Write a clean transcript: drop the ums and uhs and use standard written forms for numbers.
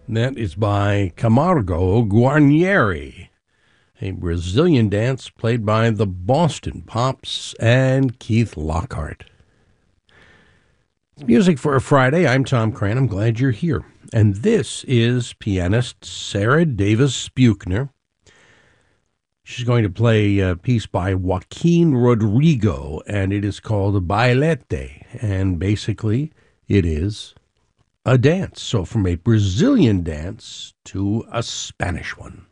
That is by Camargo Guarnieri, a Brazilian dance played by the Boston Pops and Keith Lockhart. Music for a Friday. I'm Tom Cran. I'm glad you're here. And this is pianist Sarah Davis Buchner. She's going to play a piece by Joaquin Rodrigo, and it is called Bailete. And basically, it is a dance. So from a Brazilian dance to a Spanish one.